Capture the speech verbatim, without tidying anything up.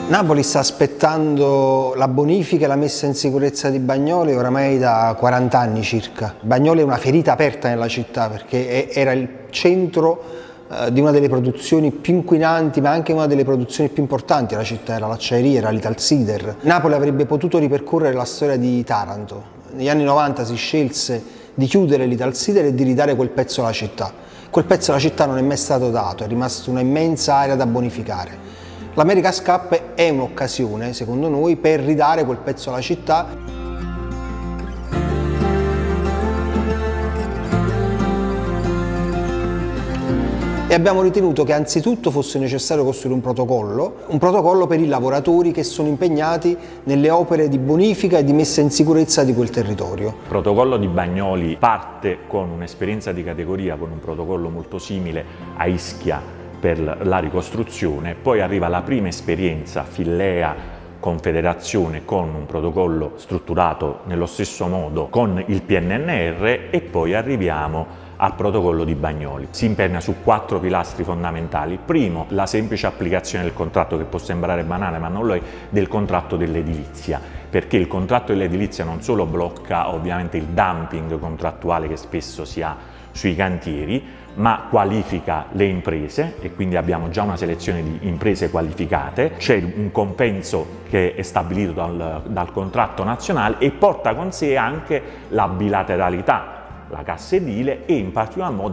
Napoli sta aspettando la bonifica e la messa in sicurezza di Bagnoli oramai da quaranta anni circa. Bagnoli è una ferita aperta nella città perché era il centro eh, di una delle produzioni più inquinanti, ma anche una delle produzioni più importanti della città, era l'acciaieria, era l'Italsider. Napoli avrebbe potuto ripercorrere la storia di Taranto. Negli anni novanta si scelse di chiudere l'Italsider e di ridare quel pezzo alla città. Quel pezzo alla città non è mai stato dato, è rimasta una immensa area da bonificare. L'America's Cup è un'occasione, secondo noi, per ridare quel pezzo alla città. E abbiamo ritenuto che anzitutto fosse necessario costruire un protocollo, un protocollo per i lavoratori che sono impegnati nelle opere di bonifica e di messa in sicurezza di quel territorio. Il protocollo di Bagnoli parte con un'esperienza di categoria, con un protocollo molto simile a Ischia per la ricostruzione, poi arriva la prima esperienza Fillea Confederazione con un protocollo strutturato nello stesso modo con il P N N R e poi arriviamo al protocollo di Bagnoli. Si impernia su quattro pilastri fondamentali. Primo, la semplice applicazione del contratto, che può sembrare banale ma non lo è, del contratto dell'edilizia, perché il contratto dell'edilizia non solo blocca ovviamente il dumping contrattuale che spesso si ha sui cantieri, ma qualifica le imprese e quindi abbiamo già una selezione di imprese qualificate, c'è un compenso che è stabilito dal, dal contratto nazionale e porta con sé anche la bilateralità, la cassa edile e in particolar modo